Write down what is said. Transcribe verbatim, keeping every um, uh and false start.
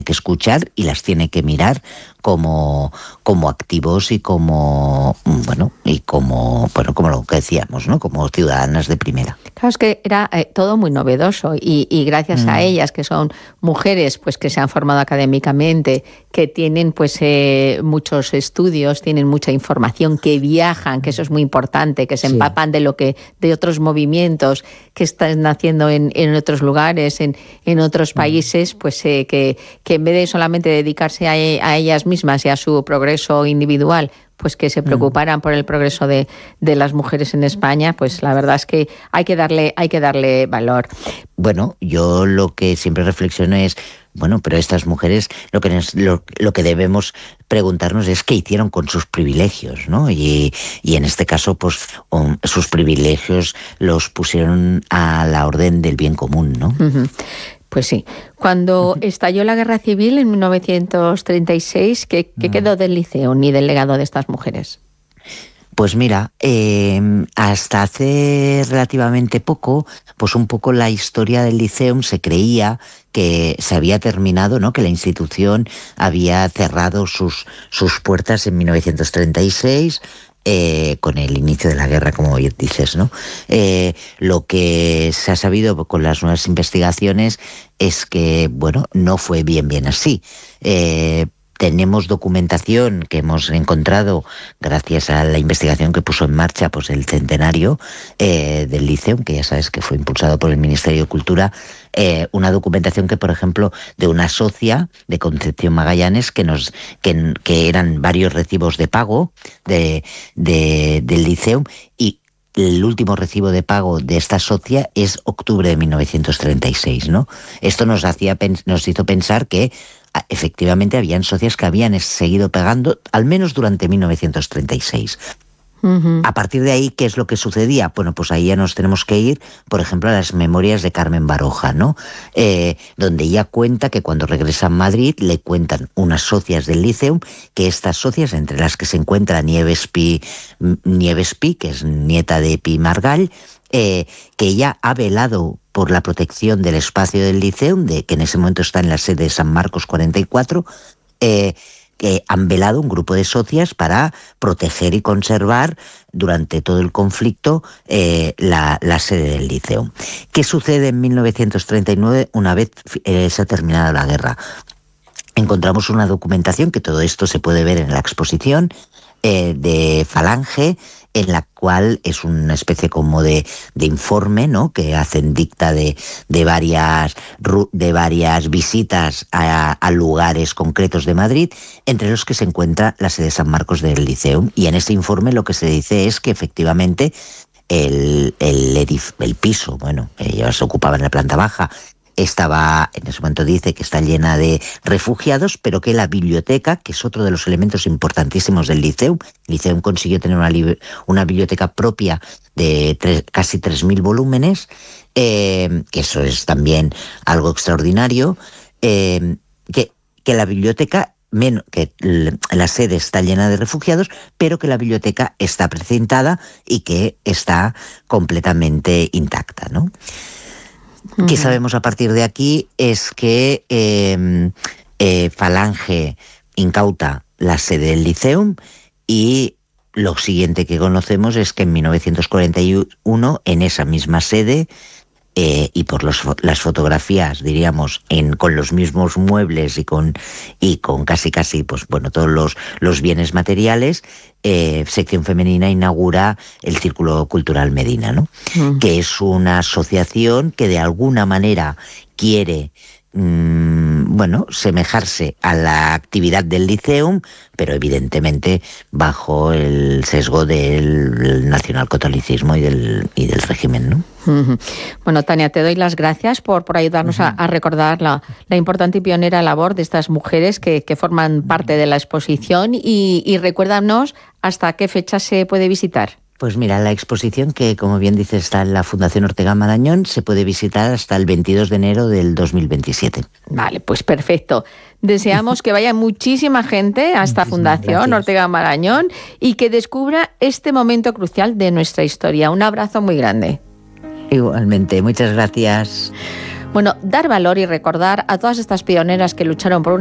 que escuchar y las tiene que mirar como, como activos y como bueno y como bueno como lo que decíamos, ¿no? Como ciudadanas de primera. Claro, es que era eh, todo muy novedoso y, y gracias mm. a ellas, que son mujeres pues que se han formado académicamente, que tienen pues eh, muchos estudios, tienen mucha información, que viajan, que eso es muy importante, que se sí. empapan de lo que de otros movimientos que están haciendo en, en otros lugares, en, en otros países, pues eh, que, que en vez de solamente dedicarse a, a ellas mismas y a su progreso individual, pues que se preocuparan por el progreso de, de las mujeres en España, pues la verdad es que hay que darle, hay que darle valor. Bueno, yo lo que siempre reflexiono es, bueno, pero estas mujeres lo que nos, lo, lo que debemos preguntarnos es qué hicieron con sus privilegios, ¿no? Y, y en este caso, pues um, sus privilegios los pusieron a la orden del bien común, ¿no? Uh-huh. Pues sí. Cuando estalló la Guerra Civil en mil novecientos treinta y seis, ¿qué, qué quedó del liceo ni del legado de estas mujeres? Pues mira, eh, hasta hace relativamente poco, pues un poco la historia del Liceum se creía que se había terminado, ¿no? Que la institución había cerrado sus, sus puertas en mil novecientos treinta y seis, Eh, con el inicio de la guerra, como dices, ¿no? Eh, lo que se ha sabido con las nuevas investigaciones es que, bueno, no fue bien bien así. Eh, Tenemos documentación que hemos encontrado gracias a la investigación que puso en marcha pues el centenario eh, del Liceum, que ya sabes que fue impulsado por el Ministerio de Cultura, eh, una documentación que, por ejemplo, de una socia de Concepción Magallanes que nos que, que eran varios recibos de pago de, de, del Liceum, y el último recibo de pago de esta socia es octubre de mil novecientos treinta y seis, ¿no? Esto nos hacía nos hizo pensar que efectivamente habían socias que habían seguido pagando al menos durante mil novecientos treinta y seis. Uh-huh. A partir de ahí, ¿qué es lo que sucedía? Bueno, pues ahí ya nos tenemos que ir, por ejemplo, a las memorias de Carmen Baroja, ¿no? Eh, donde ella cuenta que cuando regresa a Madrid le cuentan unas socias del Liceum, que estas socias, entre las que se encuentra Nieves Pi, Nieves Pi, que es nieta de Pi Margall, eh, que ella ha velado por la protección del espacio del Liceum, de, que en ese momento está en la sede de San Marcos cuarenta y cuatro, eh, que han velado un grupo de socias para proteger y conservar durante todo el conflicto eh, la, la sede del Liceum. ¿Qué sucede en mil novecientos treinta y nueve una vez eh, se ha terminado la guerra? Encontramos una documentación, que todo esto se puede ver en la exposición, eh, de Falange, en la cual es una especie como de, de informe, ¿no? Que hacen dicta de, de, varias, de varias visitas a, a lugares concretos de Madrid, entre los que se encuentra la sede de San Marcos del Liceum. Y en este informe lo que se dice es que efectivamente el, el, edif- el piso, bueno, ellos se ocupaban en la planta baja, estaba, en ese momento dice que está llena de refugiados, pero que la biblioteca, que es otro de los elementos importantísimos del Liceum, el Liceum consiguió tener una, li- una biblioteca propia de tres, casi tres mil volúmenes, eh, que eso es también algo extraordinario, eh, que, que la biblioteca, menos, que la sede está llena de refugiados, pero que la biblioteca está precintada y que está completamente intacta, ¿no? Uh-huh. ¿Qué sabemos a partir de aquí? Es que eh, eh, Falange incauta la sede del Liceum, y lo siguiente que conocemos es que en mil novecientos cuarenta y uno, en esa misma sede, eh, y por los, las fotografías, diríamos, en, con los mismos muebles y con, y con casi casi pues bueno todos los, los bienes materiales, eh, Sección Femenina inaugura el Círculo Cultural Medina, ¿no? Mm. Que es una asociación que de alguna manera quiere mmm, bueno, semejarse a la actividad del Liceum, pero evidentemente bajo el sesgo del nacionalcatolicismo y del, y del régimen, ¿no? Uh-huh. Bueno, Tania, te doy las gracias por, por ayudarnos uh-huh. a, a recordar la, la importante y pionera labor de estas mujeres que, que forman parte de la exposición, y, y recuérdanos hasta qué fecha se puede visitar. Pues mira, la exposición, que como bien dices está en la Fundación Ortega Marañón, se puede visitar hasta el veintidós de enero del dos mil veintisiete. Vale, pues perfecto. Deseamos que vaya muchísima gente a esta Fundación Gracias. Ortega Marañón y que descubra este momento crucial de nuestra historia. Un abrazo muy grande. Igualmente, muchas gracias. Bueno, dar valor y recordar a todas estas pioneras que lucharon por una